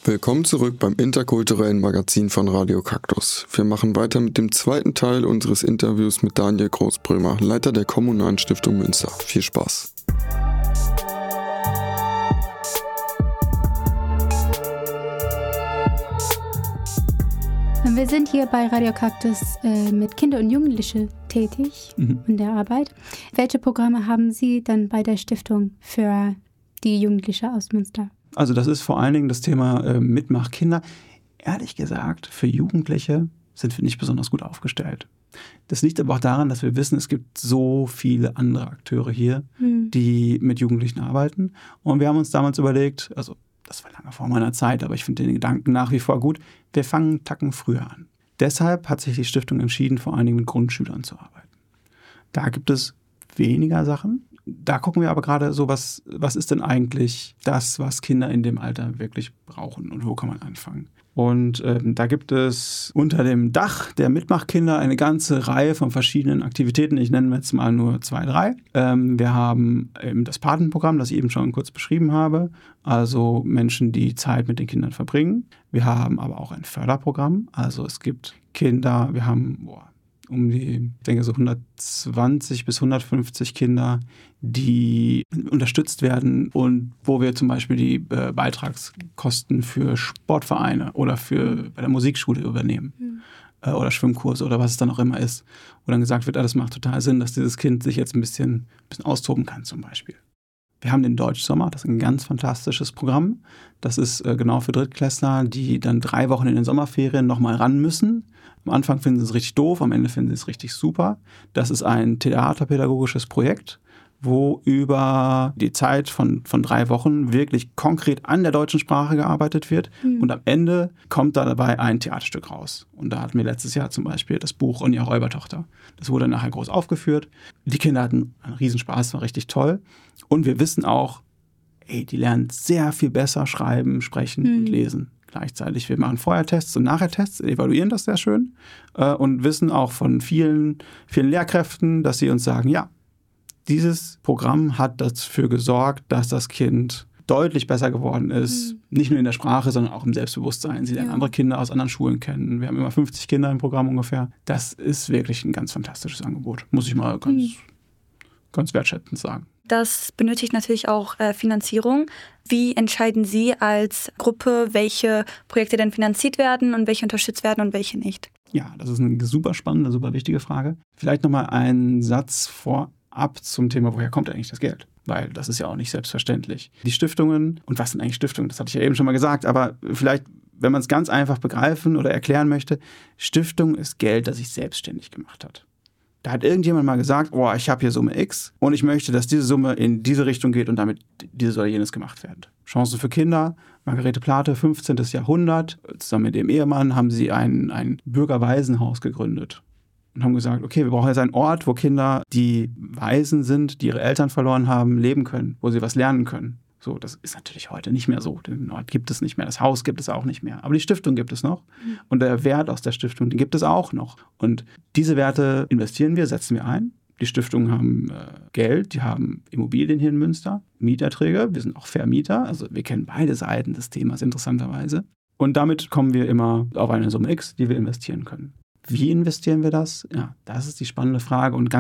Willkommen zurück beim interkulturellen Magazin von Radio Kaktus. Wir machen weiter mit dem zweiten Teil unseres Interviews mit Daniel Großbrömer, Leiter der Kommunalen Stiftung Münster. Viel Spaß! Wir sind hier bei Radio Kaktus mit Kinder und Jugendliche tätig in der Arbeit. Welche Programme haben Sie dann bei der Stiftung für die Jugendliche aus Münster? Also das ist vor allen Dingen das Thema Mitmachkinder. Ehrlich gesagt, für Jugendliche sind wir nicht besonders gut aufgestellt. Das liegt aber auch daran, dass wir wissen, es gibt so viele andere Akteure hier, die mit Jugendlichen arbeiten. Und wir haben uns damals überlegt, also das war lange vor meiner Zeit, aber ich finde den Gedanken nach wie vor gut, wir fangen einen Tacken früher an. Deshalb hat sich die Stiftung entschieden, vor allen Dingen mit Grundschülern zu arbeiten. Da gibt es weniger Sachen. Da gucken wir aber gerade so, was ist denn eigentlich das, was Kinder in dem Alter wirklich brauchen und wo kann man anfangen? Und da gibt es unter dem Dach der Mitmachkinder eine ganze Reihe von verschiedenen Aktivitäten. Ich nenne jetzt mal nur 2, 3. Wir haben eben das Patenprogramm, das ich eben schon kurz beschrieben habe. Also Menschen, die Zeit mit den Kindern verbringen. Wir haben aber auch ein Förderprogramm. Also es gibt Kinder, wir haben um die, ich denke so 120 bis 150 Kinder, die unterstützt werden und wo wir zum Beispiel die Beitragskosten für Sportvereine oder bei der Musikschule übernehmen oder Schwimmkurse oder was es dann auch immer ist. Wo dann gesagt wird, das macht total Sinn, dass dieses Kind sich jetzt ein bisschen austoben kann zum Beispiel. Wir haben den Deutschsommer, das ist ein ganz fantastisches Programm. Das ist genau für Drittklässler, die dann 3 Wochen in den Sommerferien nochmal ran müssen. Am Anfang finden sie es richtig doof, am Ende finden sie es richtig super. Das ist ein theaterpädagogisches Projekt, wo über die Zeit von 3 Wochen wirklich konkret an der deutschen Sprache gearbeitet wird. Und am Ende kommt da dabei ein Theaterstück raus. Und da hatten wir letztes Jahr zum Beispiel das Buch Ronja Räubertochter. Das wurde nachher groß aufgeführt. Die Kinder hatten einen Riesenspaß, war richtig toll. Und wir wissen auch, die lernen sehr viel besser schreiben, sprechen und lesen. Gleichzeitig, wir machen vorher Tests und nachher Tests, evaluieren das sehr schön und wissen auch von vielen Lehrkräften, dass sie uns sagen, ja, dieses Programm hat dafür gesorgt, dass das Kind deutlich besser geworden ist, nicht nur in der Sprache, sondern auch im Selbstbewusstsein. Sie lernen andere Kinder aus anderen Schulen kennen. Wir haben immer 50 Kinder im Programm ungefähr. Das ist wirklich ein ganz fantastisches Angebot, muss ich mal ganz wertschätzend sagen. Das benötigt natürlich auch Finanzierung. Wie entscheiden Sie als Gruppe, welche Projekte denn finanziert werden und welche unterstützt werden und welche nicht? Ja, das ist eine super spannende, super wichtige Frage. Vielleicht nochmal einen Satz vorab zum Thema, woher kommt eigentlich das Geld? Weil das ist ja auch nicht selbstverständlich. Die Stiftungen, und was sind eigentlich Stiftungen? Das hatte ich ja eben schon mal gesagt, aber vielleicht, wenn man es ganz einfach begreifen oder erklären möchte, Stiftung ist Geld, das sich selbstständig gemacht hat. Da hat irgendjemand mal gesagt, ich habe hier Summe X und ich möchte, dass diese Summe in diese Richtung geht und damit dieses oder jenes gemacht wird. Chancen für Kinder, Margarete Plate, 15. Jahrhundert. Zusammen mit dem Ehemann haben sie ein Bürgerwaisenhaus gegründet und haben gesagt, okay, wir brauchen jetzt einen Ort, wo Kinder, die Waisen sind, die ihre Eltern verloren haben, leben können, wo sie was lernen können. So, das ist natürlich heute nicht mehr so. Den Ort gibt es nicht mehr, das Haus gibt es auch nicht mehr. Aber die Stiftung gibt es noch. Und der Wert aus der Stiftung, den gibt es auch noch. Und diese Werte investieren wir, setzen wir ein. Die Stiftungen haben Geld, die haben Immobilien hier in Münster, Mieterträge. Wir sind auch Vermieter, also wir kennen beide Seiten des Themas interessanterweise. Und damit kommen wir immer auf eine Summe X, die wir investieren können. Wie investieren wir das? Ja, das ist die spannende Frage. Und